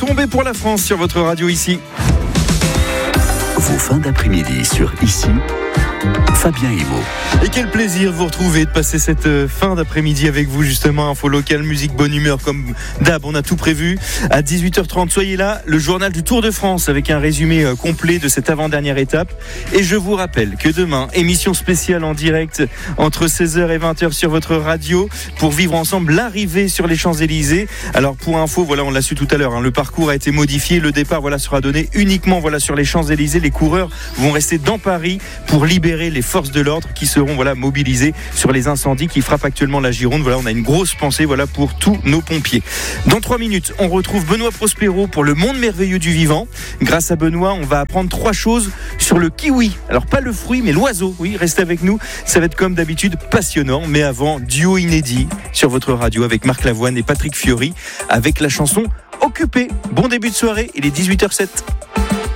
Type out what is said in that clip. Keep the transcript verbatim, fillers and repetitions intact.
tombée pour la France sur votre radio ici. Vos fins d'après-midi sur Ici, Fabien Emo. Et quel plaisir de vous retrouver, de passer cette fin d'après-midi avec vous justement. Info locale, musique, bonne humeur comme d'hab, on a tout prévu. À dix-huit heures trente, soyez là, le journal du Tour de France avec un résumé complet de cette avant-dernière étape. Et je vous rappelle que demain, émission spéciale en direct entre seize heures et vingt heures sur votre radio pour vivre ensemble l'arrivée sur les Champs-Élysées. Alors pour info, voilà, on l'a su tout à l'heure, hein, le parcours a été modifié, le départ voilà, sera donné uniquement voilà, sur les Champs-Élysées. Les coureurs vont rester dans Paris pour libérer les forces de l'ordre qui seront voilà, mobilisées sur les incendies qui frappent actuellement la Gironde. Voilà, on a une grosse pensée voilà, pour tous nos pompiers. Dans trois minutes, on retrouve Benoît Prospero pour le monde merveilleux du vivant. Grâce à Benoît, on va apprendre trois choses sur le kiwi. Alors pas le fruit, mais l'oiseau. Oui, restez avec nous. Ça va être comme d'habitude passionnant. Mais avant, duo inédit sur votre radio avec Marc Lavoine et Patrick Fiori avec la chanson Occupé. Bon début de soirée, il est dix-huit heures zéro sept.